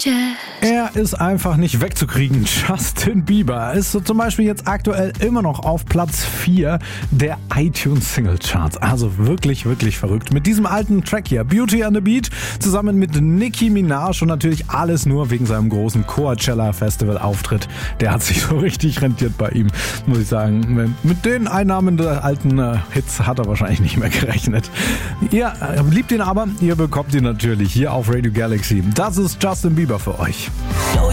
Er ist einfach nicht wegzukriegen. Justin Bieber ist so zum Beispiel jetzt aktuell immer noch auf Platz 4 der iTunes Single Charts. Also wirklich, wirklich verrückt. Mit diesem alten Track hier, Beauty and the Beat, zusammen mit Nicki Minaj und natürlich alles nur wegen seinem großen Coachella Festival Auftritt. Der hat sich so richtig rentiert bei ihm, muss ich sagen. Mit den Einnahmen der alten Hits hat er wahrscheinlich nicht mehr gerechnet. Ihr liebt ihn aber, ihr bekommt ihn natürlich hier auf Radio Galaxy. Das ist Justin Bieber für euch.